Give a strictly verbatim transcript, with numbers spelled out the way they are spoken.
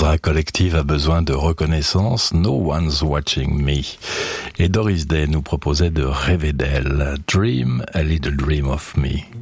Ezra Collective a besoin de reconnaissance. No one's watching me. Et Doris Day nous proposait de rêver d'elle. Dream a little dream of me.